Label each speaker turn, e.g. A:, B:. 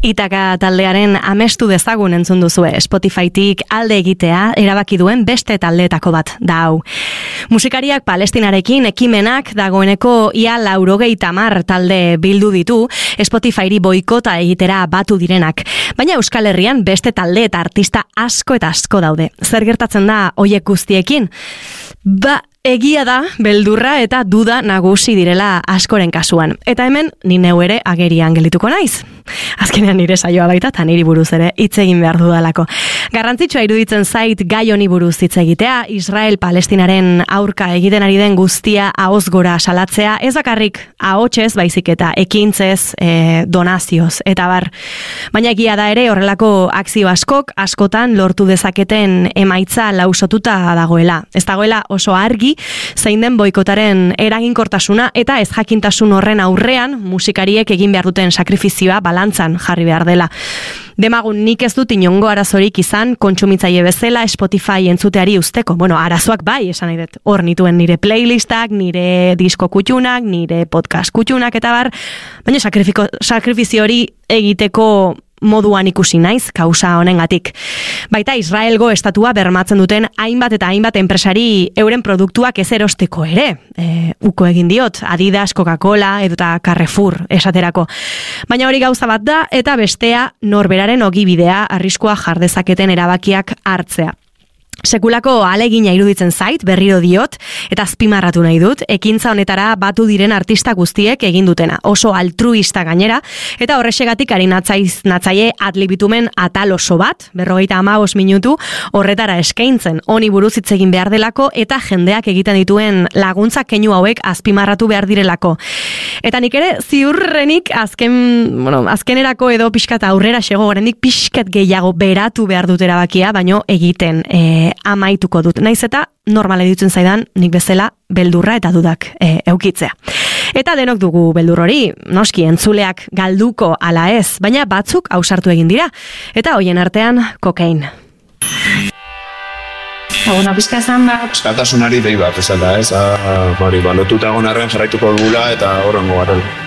A: Itaka taldearen Amestu dezagun entzun duzue. Spotifytik alde egitea erabaki duen beste taldeetako bat da hau. Musikariak Palestinarekin ekimenak dagoeneko ia 90 talde bildu ditu Spotifyri boikota egitera batu direnak. Baina Euskal Herrian beste talde eta artista asko eta asko daude. Zer gertatzen da hoiek guztiekin? Egia da, beldurra eta duda nagusi direla askoren kasuan. Eta hemen, ni neu ere agerian gelituko naiz. Azkenean nire saioa baita, eta niri buruz ere hitz egin behar dudalako. Garrantzitsua iruditzen zait gai honi buruz hitz egitea, Israel-Palestinaren aurka egiten ari den guztia ahoz gora salatzea, ez bakarrik ahotsez, baizik eta ekintzez, donazioz, eta bar. Baina egia da ere horrelako akzio askotan lortu dezaketen emaitza lausotuta dagoela. Ez dagoela oso argi zein den boikotaren eraginkortasuna eta ez jakintasun horren aurrean musikariek egin behar duten sakrifizioa balantzan jarri behar dela. Demagun nik ez dut inongo arazorik izan kontsumitzaile bezala Spotify entzuteari usteko. Bueno, arazoak bai, esan nahi dut. Hor nituen nire playlistak, nire disko kutxunak, nire podcast kutxunak eta bar, baina sakrifizio hori egiteko moduan ikusi naiz, kausa honengatik. Baita Israelgo estatua bermatzen duten hainbat eta hainbat enpresari euren produktuak ez erosteko ere. Uko egin diot, Adidas, Coca-Cola edota Carrefour esaterako. Baina hori gauza bat da eta bestea norberaren ogibidea arriskua jardezaketen erabakiak hartzea. Sekulako alegina iruditzen zait, berriro diot, eta azpimarratu nahi dut, ekintza honetara batu diren artista guztiek egin dutena, oso altruista gainera, eta horrexegatik ari natzaie adlibitumen atal oso bat, 55 minutu, horretara eskaintzen, honi buruz hitz egin behar delako, eta jendeak egiten dituen laguntza keinu hauek azpimarratu behar direlako. Eta nik ere, ziurrenik azkenerako edo pixkat aurrera xego, oraindik pixkat gehiago beratu behar dut erabakia, baino egiten amaituko dut. Naiz eta normale ditzen zaidan nik bezala beldurra eta dudak eukitzea. Eta denok dugu beldur hori, noski entzuleak galduko ala ez, baina batzuk ausartu egin dira. Eta hoien artean kokain.
B: Bueno, pizka esan da.
C: Eskatasunari dei bat, ez da, ez? Lotuta egon arren jarraituko dugula eta horrengo garen.